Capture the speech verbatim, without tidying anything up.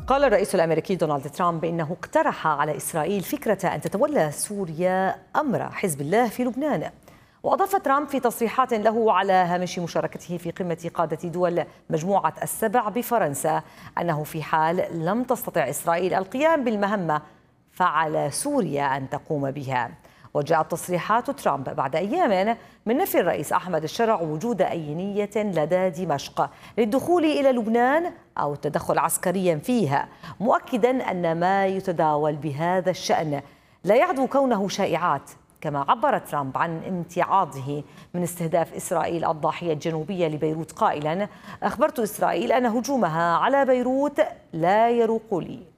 قال الرئيس الأمريكي دونالد ترامب إنه اقترح على إسرائيل فكرة أن تتولى سوريا أمر حزب الله في لبنان. وأضاف ترامب في تصريحات له على هامش مشاركته في قمة قادة دول مجموعة السبع بفرنسا أنه في حال لم تستطع إسرائيل القيام بالمهمة فعلى سوريا أن تقوم بها. وجاءت تصريحات ترامب بعد أيام من نفي الرئيس أحمد الشرع وجود أي نية لدى دمشق للدخول إلى لبنان أو التدخل عسكريا فيها، مؤكدا أن ما يتداول بهذا الشأن لا يعدو كونه شائعات. كما عبر ترامب عن امتعاضه من استهداف إسرائيل الضاحية الجنوبية لبيروت قائلا: أخبرت إسرائيل أن هجومها على بيروت لا يروق لي.